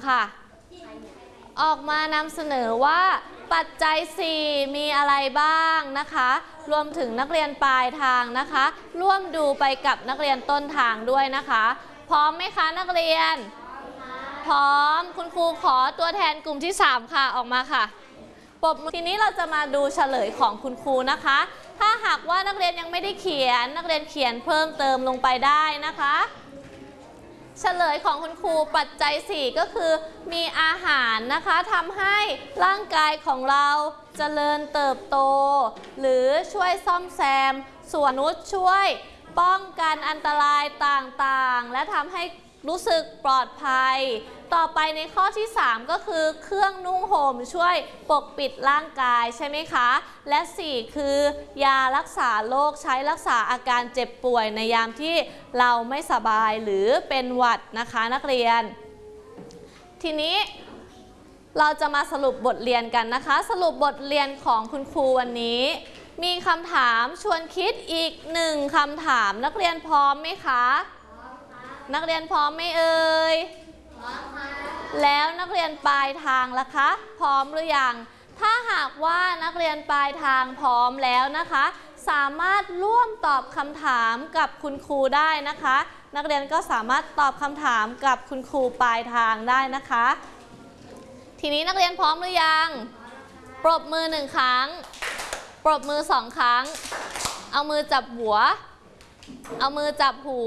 3ค่ะออกมานำเสนอว่าปัจจัย4มีอะไรบ้างนะคะรวมถึงนักเรียนปลายทางนะคะร่วมดูไปกับนักเรียนต้นทางด้วยนะคะพร้อมไหมคะนักเรียนพร้อมคุณครูขอตัวแทนกลุ่มที่3ค่ะออกมาค่ะปรบมือทีนี้เราจะมาดูเฉลยของคุณครูนะคะถ้าหากว่านักเรียนยังไม่ได้เขียนนักเรียนเขียนเพิ่มเติมลงไปได้นะคะเฉลยของคุณครูปัจจัย4ก็คือมีอาหารนะคะทำให้ร่างกายของเราเจริญเติบโตหรือช่วยซ่อมแซมส่วนมนุษย์ช่วยป้องกันอันตรายต่างๆและทำให้รู้สึกปลอดภัยต่อไปในข้อที่3ก็คือเครื่องนุ่งห่มช่วยปกปิดร่างกายใช่ไหมคะและ4คือยารักษาโรคใช้รักษาอาการเจ็บป่วยในยามที่เราไม่สบายหรือเป็นหวัดนะคะนักเรียนทีนี้เราจะมาสรุปบทเรียนกันนะคะสรุปบทเรียนของคุณครูวันนี้มีคำถามชวนคิดอีก1คำถามนักเรียนพร้อมไหมคะนักเรียนพร้อมไหมเอ่ยพร้อมค่ะแล้วนักเรียนปลายทางล่ะคะพร้อมหรือยังถ้าหากว่านักเรียนปลายทางพร้อมแล้วนะคะสามารถร่วมตอบคำถามกับคุณครูได้นะคะนักเรียนก็สามารถตอบคำถามกับคุณครูปลายทางได้นะคะทีนี้นักเรียนพร้อมหรือยังปรบมือ1ครั้งปรบมือ2ครั้งเอามือจับหัวเอามือจับหู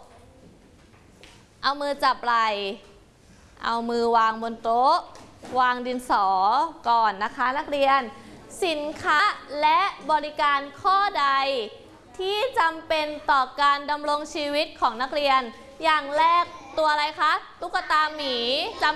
เอามือจับไหล่เอามือวางบนโต๊ะวางดินสอก่อนนะคะนักเรียนสินค้าและบริการข้อใดที่จำเป็นต่อการดำรงชีวิตของนักเรียนอย่างแรกตัวอะไรคะตุ๊กตาหมี